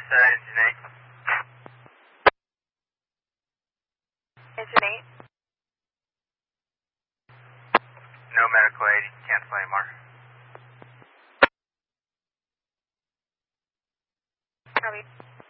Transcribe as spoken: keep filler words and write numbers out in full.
uh, engine eight. Engine eight. No medical aid, cancel anymore. Copy.